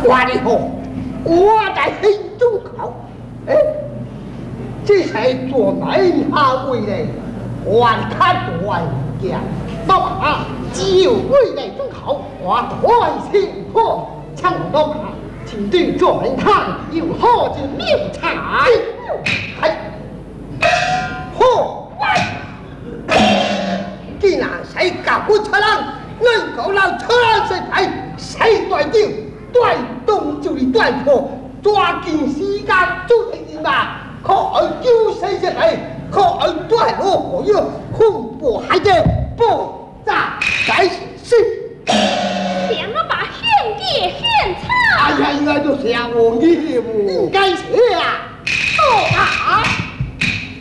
话你好，我在心中考。哎，这才做哪下为嘞？还看断家，那么只有为嘞中考，我太清破，唱到下，请对做人看有好之妙才。哎，好，既然谁搞不出来，能够让出来谁来，谁断掉，断动就是断破，抓紧时间做成人吧。可而救世之来，可而断我可有恐怖海的爆炸在是。 想要把兄弟献草。 哎呀，应该就是我义务。应该是啊。好啊。